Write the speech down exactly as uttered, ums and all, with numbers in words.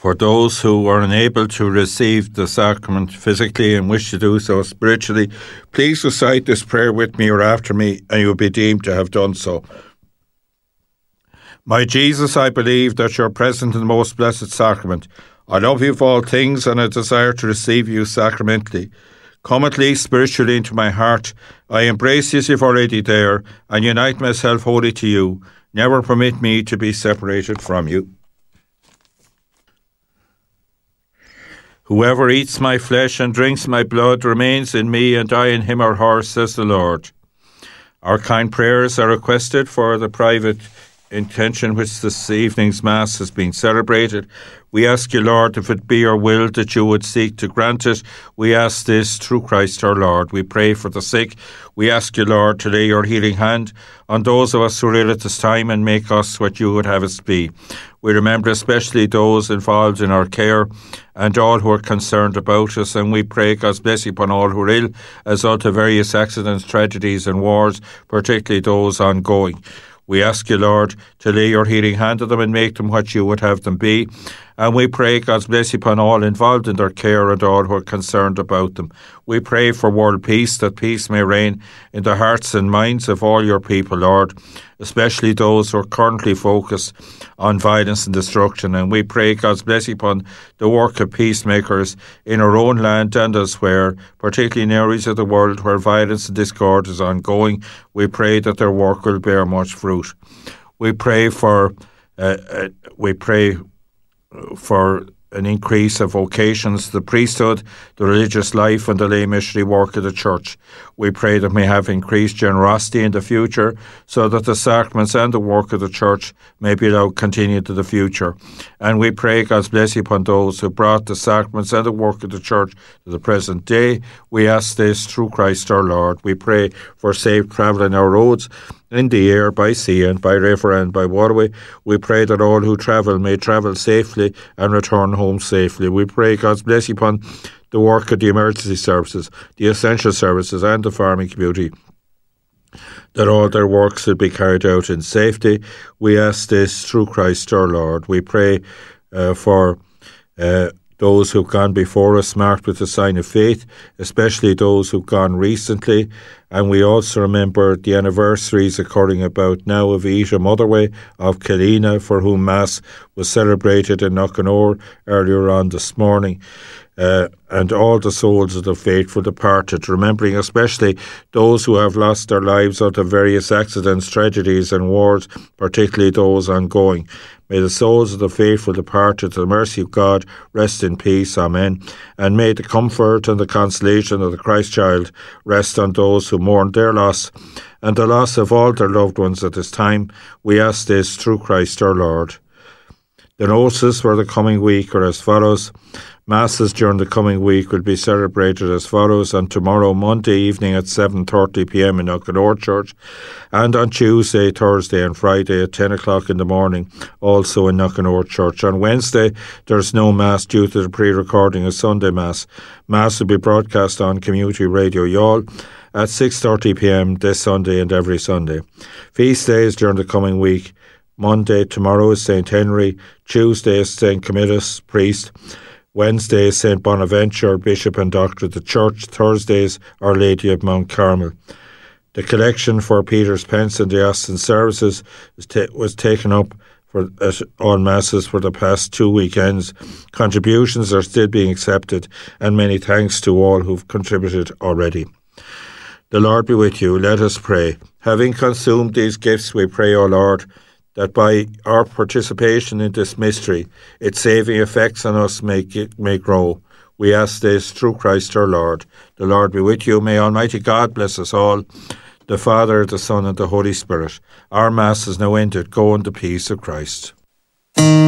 For those who are unable to receive the sacrament physically and wish to do so spiritually, please recite this prayer with me or after me, and you will be deemed to have done so. My Jesus, I believe that you are present in the most blessed sacrament. I love you of all things, and I desire to receive you sacramentally. Come at least spiritually into my heart. I embrace you as you've already there, and unite myself wholly to you. Never permit me to be separated from you. Whoever eats my flesh and drinks my blood remains in me, and I in him or her, says the Lord. Our kind prayers are requested for the private intention which this evening's Mass has been celebrated. We ask you, Lord, if it be your will that you would seek to grant it. We ask this through Christ our Lord. We pray for the sick. We ask you, Lord, to lay your healing hand on those of us who are ill at this time and make us what you would have us be. We remember especially those involved in our care and all who are concerned about us, and we pray God's blessing upon all who are ill as out of various accidents, tragedies and wars, particularly those ongoing. We ask you, Lord, to lay your healing hand on them and make them what you would have them be. And we pray God's blessing upon all involved in their care and all who are concerned about them. We pray for world peace, that peace may reign in the hearts and minds of all your people, Lord, especially those who are currently focused on violence and destruction. And we pray God's blessing upon the work of peacemakers in our own land and elsewhere, particularly in areas of the world where violence and discord is ongoing. We pray that their work will bear much fruit. We pray for, uh, uh, we pray for an increase of vocations, the priesthood, the religious life and the lay missionary work of the Church. We pray that may have increased generosity in the future so that the sacraments and the work of the Church may be allowed to continue to the future. And we pray God's blessing upon those who brought the sacraments and the work of the Church to the present day. We ask this through Christ our Lord. We pray for safe travel in our roads, in the air, by sea and by river and by waterway. We pray that all who travel may travel safely and return home safely. We pray God's blessing upon the work of the emergency services, the essential services and the farming community, that all their works will be carried out in safety. We ask this through Christ our Lord. We pray uh, for uh, those who've gone before us, marked with the sign of faith, especially those who've gone recently. And we also remember the anniversaries occurring about now of Ita Motherway of Killina, for whom Mass was celebrated in Knockanore earlier on this morning. Uh, and all the souls of the faithful departed, remembering especially those who have lost their lives out of various accidents, tragedies and wars, particularly those ongoing. May the souls of the faithful departed, to the mercy of God, rest in peace. Amen. And may the comfort and the consolation of the Christ child rest on those who mourn their loss and the loss of all their loved ones at this time. We ask this through Christ our Lord. The notices for the coming week are as follows. Masses during the coming week will be celebrated as follows: on tomorrow, Monday evening at seven thirty p m in Knockanore Church, and on Tuesday, Thursday and Friday at ten o'clock in the morning, also in Knockanore Church. On Wednesday, there's no Mass due to the pre-recording of Sunday Mass. Mass will be broadcast on Community Radio Youghal at six thirty p m this Sunday and every Sunday. Feast days during the coming week: Monday, tomorrow is Saint Henry, Tuesday is Saint Camillus, priest, Wednesday is Saint Bonaventure, Bishop and Doctor of the Church, Thursdays Our Lady of Mount Carmel. The collection for Peter's Pence and the Austin services was, ta- was taken up for at all Masses for the past two weekends. Contributions are still being accepted, and many thanks to all who've contributed already. The Lord be with you. Let us pray. Having consumed these gifts, we pray, O Lord, that by our participation in this mystery, its saving effects on us may, get, may grow. We ask this through Christ our Lord. The Lord be with you. May Almighty God bless us all, the Father, the Son, and the Holy Spirit. Our Mass is now ended. Go in the peace of Christ.